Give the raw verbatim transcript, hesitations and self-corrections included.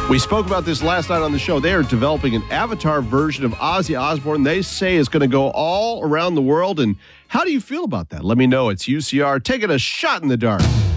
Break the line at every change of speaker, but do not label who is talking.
We spoke about this last night on the show. They are developing an avatar version of Ozzy Osbourne. They say it's going to go all around the world. And how do you feel about that? Let me know. It's U C R taking a shot in the dark.